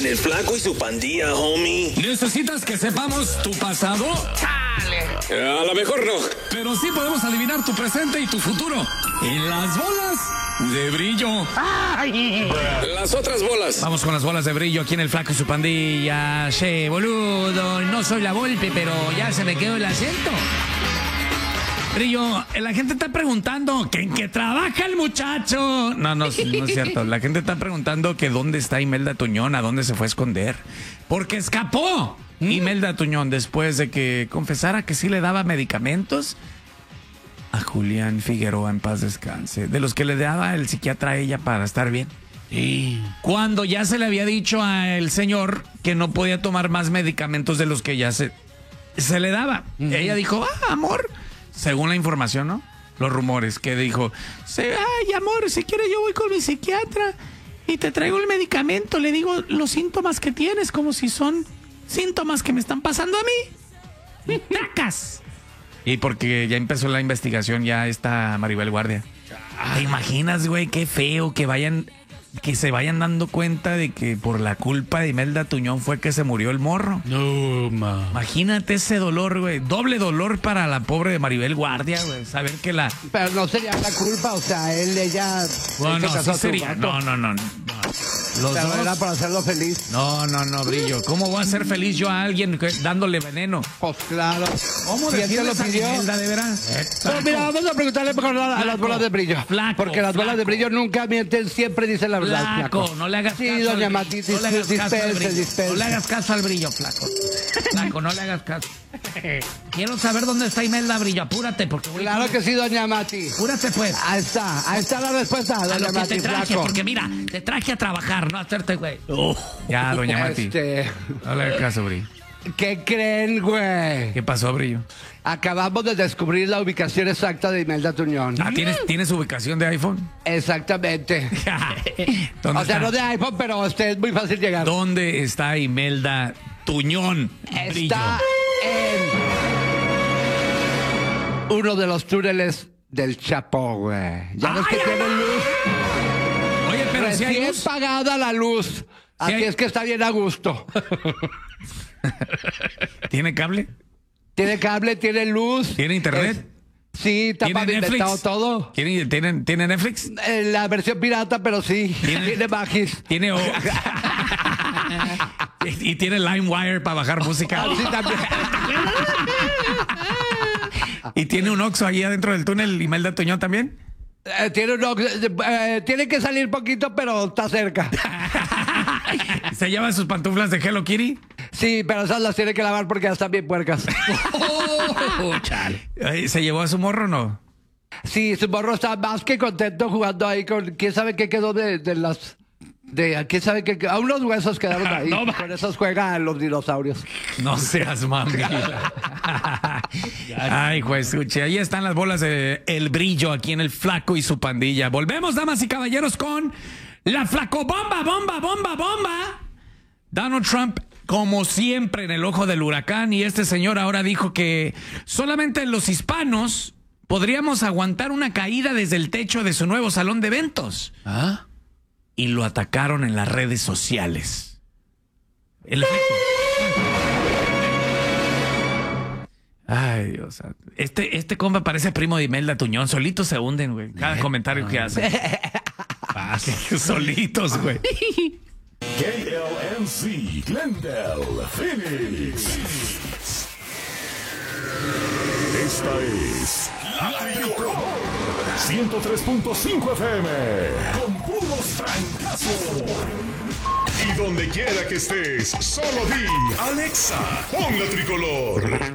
En el Flaco y su Pandilla, homie. ¿Necesitas que sepamos tu pasado? A lo mejor no. Pero sí podemos adivinar tu presente y tu futuro. En las bolas de brillo. Las otras bolas. Vamos con las bolas de brillo aquí en el Flaco y su Pandilla. Che, boludo, no soy la Volpe, pero ya se me quedó el acento. Brillo, la gente está preguntando que en qué trabaja el muchacho. No es cierto. La gente está preguntando que dónde está Imelda Tuñón, a dónde se fue a esconder. Porque escapó Imelda Tuñón después de que confesara que sí le daba medicamentos a Julián Figueroa, en paz descanse, de los que le daba el psiquiatra a ella para estar bien. Cuando ya se le había dicho al señor que no podía tomar más medicamentos de los que ya se le daba. Ella dijo, amor, según la información, ¿no? Los rumores, que dijo, ay, amor, si quieres yo voy con mi psiquiatra y te traigo el medicamento, le digo los síntomas que tienes, como si son síntomas que me están pasando a mí. ¡Tacas! Y porque ya empezó la investigación, ya está Maribel Guardia. ¿Te imaginas, güey, qué feo que se vayan dando cuenta de que por la culpa de Imelda Tuñón fue que se murió el morro? No, ma. Imagínate ese dolor, güey. Doble dolor para la pobre de Maribel Guardia, güey. Saber que la... Pero no sería la culpa, o sea, ella... Bueno, sí sería. No. Los Pero dos. era para hacerlo feliz. No, Brillo. ¿Cómo voy a hacer feliz yo a alguien dándole veneno? Pues claro. ¿Cómo Si él te lo decirles a pidió? Imelda, de veras? Pero mira, vamos a preguntarle mejor a las bolas de brillo. Flaco, porque las bolas de brillo nunca mienten, siempre dicen la verdad, Flaco, no le hagas Sí, caso. doña al Mati, brillo. No le hagas caso al brillo. dispense. No le hagas caso al Brillo, flaco. Flaco, no le hagas caso. Quiero saber dónde está Imelda, Brillo. Apúrate, porque voy Claro que sí, doña Mati. Apúrate, pues. Ahí está la respuesta, A lo doña que Mati, te traje, flaco. porque mira, te traje a trabajar, no a hacerte, güey. Ya, doña Mati. No le hagas caso, Brillo. ¿Qué creen, güey? ¿Qué pasó, Brillo? Acabamos de descubrir la ubicación exacta de Imelda Tuñón. ¿Tienes ubicación de iPhone? Exactamente. ¿Dónde O sea, está? no de iPhone, pero es muy fácil llegar. ¿Dónde está Imelda Tuñón, Brillo? Está en uno de los túneles del Chapo, güey. Ya ves que tiene luz. Oye, pero si hay Recién luz. pagada la luz. Así hay- es que está bien a gusto. ¿Tiene cable? Tiene cable, tiene luz. ¿Tiene internet? Sí, está ¿Tiene pavimentado Netflix? todo. ¿Tiene Netflix? La versión pirata, pero sí. Tiene Magis. ¿Tiene y tiene LimeWire para bajar música? Sí, también. ¿Y tiene un Oxxo ahí adentro del túnel, Imelda Tuñón también? Tiene que salir poquito, pero está cerca. ¿Se lleva sus pantuflas de Hello Kitty? Sí, pero esas las tiene que lavar porque ya están bien puercas. Ay, ¿se llevó a su morro o no? Sí, su morro está más que contento jugando ahí con... ¿Quién sabe qué quedó de las... ¿Quién sabe qué? A unos huesos quedaron ahí. No, con esos juegan los dinosaurios. No seas mami. Ay, juez, escuche, ahí están las bolas de El Brillo aquí en el Flaco y su Pandilla. Volvemos, damas y caballeros, con la Flaco bomba. Donald Trump, como siempre, en el ojo del huracán, y este señor ahora dijo que solamente los hispanos podríamos aguantar una caída desde el techo de su nuevo salón de eventos. ¿Ah? Y lo atacaron en las redes sociales. El efecto. Ay, Dios santo. Este compa parece primo de Imelda Tuñón. Solitos se hunden, güey. Cada comentario que hace. Solitos, güey. KLNC, Glendale, Phoenix. Esta es La Tricolor 103.5 FM. Con puros francazos. Y donde quiera que estés, solo di Alexa, pon La Tricolor.